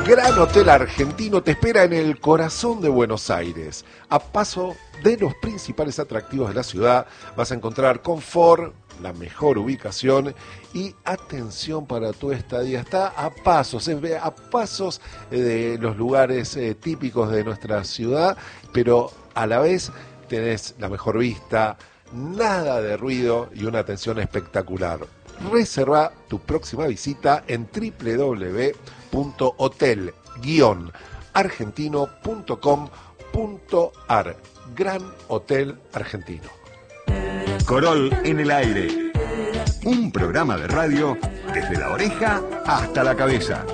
Gran Hotel Argentino te espera en el corazón de Buenos Aires. A paso de los principales atractivos de la ciudad, vas a encontrar confort, la mejor ubicación y atención para tu estadía. Está a pasos de los lugares típicos de nuestra ciudad, pero a la vez tenés la mejor vista, nada de ruido y una atención espectacular. Reserva tu próxima visita en www.hotel-argentino.com.ar. Gran Hotel Argentino. Corol en el aire. Un programa de radio desde la oreja hasta la cabeza.